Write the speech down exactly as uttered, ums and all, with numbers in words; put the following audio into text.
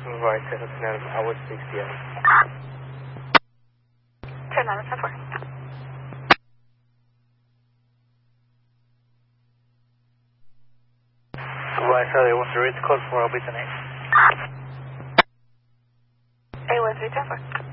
Right, seven nine, hour six p m ten nine ten four. Right, so they want to read the code for, I'll be tonight. A one three ten four.